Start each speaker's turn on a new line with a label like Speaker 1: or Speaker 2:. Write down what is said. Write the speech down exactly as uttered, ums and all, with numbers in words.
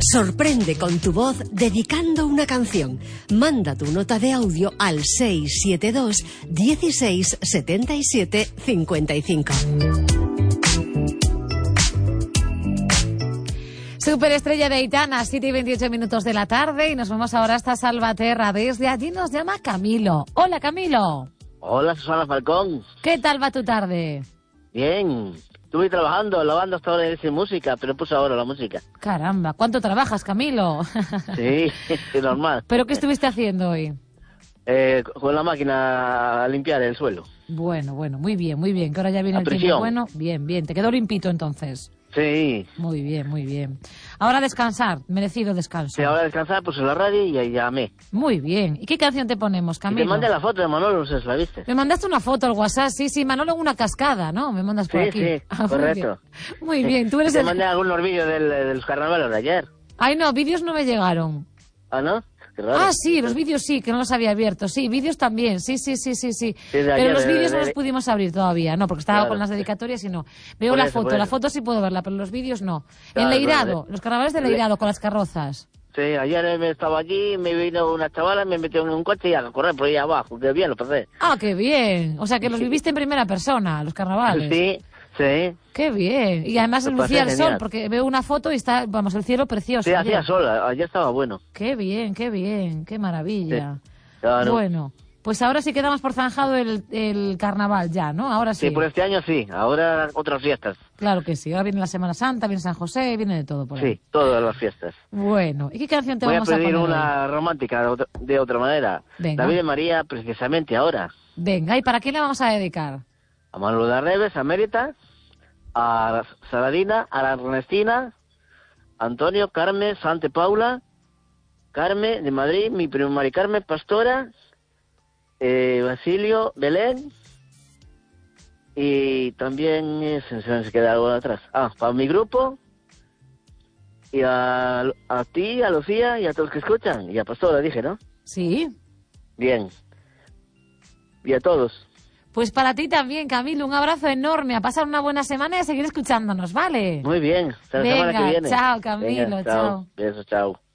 Speaker 1: Sorprende con tu voz dedicando una canción. Manda tu nota de audio al seis siete dos, dieciséis, setenta y siete, cincuenta y cinco.
Speaker 2: Superestrella de Aitana, siete y veintiocho minutos de la tarde, y nos vamos ahora hasta Salvaterra. Desde allí nos llama Camilo. Hola, Camilo.
Speaker 3: Hola, Susana Falcón.
Speaker 2: ¿Qué tal va tu tarde?
Speaker 3: Bien. Estuve trabajando, lavando hasta ahora sin música, pero puse ahora la música.
Speaker 2: Caramba, ¿cuánto trabajas, Camilo?
Speaker 3: Sí, es normal.
Speaker 2: ¿Pero qué estuviste haciendo hoy?
Speaker 3: Eh, con la máquina a limpiar el suelo.
Speaker 2: Bueno, bueno, muy bien, muy bien. Que ahora ya viene el tiempo bueno. Bien, bien. Te quedó limpito entonces.
Speaker 3: Sí.
Speaker 2: Muy bien, muy bien. Ahora descansar, merecido descanso.
Speaker 3: Sí, ahora descansar, puse la radio y ahí llamé.
Speaker 2: Muy bien. ¿Y qué canción te ponemos, Camilo?
Speaker 3: Y te mandé la foto de Manolo, no sé si la viste.
Speaker 2: Me mandaste una foto al WhatsApp, sí, sí, Manolo en una cascada, ¿no? Me mandas por
Speaker 3: sí,
Speaker 2: aquí.
Speaker 3: Sí, sí,
Speaker 2: ah,
Speaker 3: correcto.
Speaker 2: Muy bien, muy bien. Tú eres
Speaker 3: te
Speaker 2: el...
Speaker 3: mandé algunos vídeos del, de los carnavales de ayer.
Speaker 2: Ay, no, vídeos no me llegaron.
Speaker 3: ¿Ah, no? Qué raro.
Speaker 2: Ah, sí, los vídeos sí, que no los había abierto. Sí, vídeos también, sí, sí, sí, sí, sí.
Speaker 3: Sí, de ayer,
Speaker 2: pero los
Speaker 3: de-
Speaker 2: vídeos
Speaker 3: de-
Speaker 2: no los pudimos abrir todavía, no, porque estaba
Speaker 3: Claro.
Speaker 2: con las dedicatorias y no. Veo
Speaker 3: Por
Speaker 2: la
Speaker 3: eso,
Speaker 2: foto,
Speaker 3: por
Speaker 2: la
Speaker 3: eso.
Speaker 2: foto sí puedo verla, pero los vídeos no.
Speaker 3: Claro,
Speaker 2: en Leirado,
Speaker 3: claro.
Speaker 2: los carnavales de
Speaker 3: Le-
Speaker 2: Leirado con las carrozas.
Speaker 3: Sí, ayer me estaba allí, me vino una chavala, me metió en un coche y a correr por ahí abajo. Qué bien lo pasé.
Speaker 2: Ah, qué bien. O sea, que los viviste en primera persona, los carnavales.
Speaker 3: Sí, sí.
Speaker 2: Qué bien. Y además
Speaker 3: Lo
Speaker 2: lucía
Speaker 3: pasé
Speaker 2: el sol,
Speaker 3: genial.
Speaker 2: porque veo una foto y está, vamos, el cielo precioso.
Speaker 3: Sí, hacía
Speaker 2: ayer.
Speaker 3: sol, ayer estaba bueno.
Speaker 2: Qué bien, qué bien, qué maravilla.
Speaker 3: Claro.
Speaker 2: Bueno, pues ahora sí quedamos por zanjado el, el carnaval ya, ¿no? Ahora sí.
Speaker 3: Sí, por este año sí, ahora otras fiestas.
Speaker 2: Claro que sí. Ahora viene la Semana Santa, viene San José, viene de todo por ahí.
Speaker 3: Sí, todas las fiestas.
Speaker 2: Bueno, ¿y qué canción te
Speaker 3: Voy a
Speaker 2: vamos a,
Speaker 3: pedir
Speaker 2: poner
Speaker 3: una
Speaker 2: hoy?
Speaker 3: romántica de otra, de otra manera.
Speaker 2: Venga.
Speaker 3: David y María, precisamente ahora.
Speaker 2: Venga, ¿y para quién la vamos a dedicar?
Speaker 3: A Manolo de Reves, a Mérita, a Saladina, a la Ernestina, Antonio, Carmen, Sante Paula, Carmen de Madrid, mi primo Mari Carmen, Pastora, eh, Basilio, Belén, y también eh, se, se me queda algo atrás. Ah, para mi grupo, y a, a ti, a Lucía, y a todos los que escuchan, y a Pastora, dije, ¿no?
Speaker 2: Sí.
Speaker 3: Bien. Y a todos.
Speaker 2: Pues para ti también, Camilo, un abrazo enorme, a pasar una buena semana y a seguir escuchándonos, ¿vale?
Speaker 3: Muy bien. Hasta la semana que
Speaker 2: Venga,
Speaker 3: viene.
Speaker 2: chao, Camilo,
Speaker 3: Venga,
Speaker 2: chao.
Speaker 3: Besos, chao.